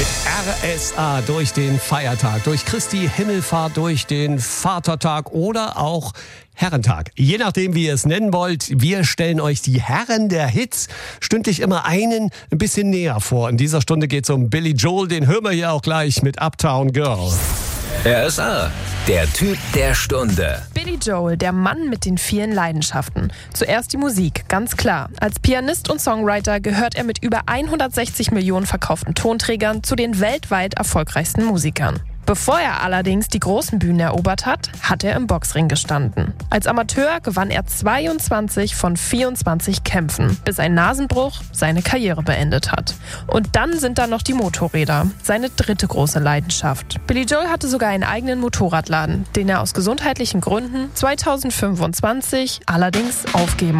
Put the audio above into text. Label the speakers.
Speaker 1: Mit RSA durch den Feiertag, durch Christi Himmelfahrt, durch den Vatertag oder auch Herrentag. Je nachdem, wie ihr es nennen wollt, wir stellen euch die Herren der Hits stündlich immer ein bisschen näher vor. In dieser Stunde geht es um Billy Joel, den hören wir hier auch gleich mit Uptown Girl.
Speaker 2: RSA, der Typ der Stunde.
Speaker 3: Billy Joel, der Mann mit den vielen Leidenschaften. Zuerst die Musik, ganz klar. Als Pianist und Songwriter gehört er mit über 160 Millionen verkauften Tonträgern zu den weltweit erfolgreichsten Musikern. Bevor er allerdings die großen Bühnen erobert hat, hat er im Boxring gestanden. Als Amateur gewann er 22 von 24 Kämpfen, bis ein Nasenbruch seine Karriere beendet hat. Und dann sind da noch die Motorräder, seine dritte große Leidenschaft. Billy Joel hatte sogar einen eigenen Motorradladen, den er aus gesundheitlichen Gründen 2025 allerdings aufgeben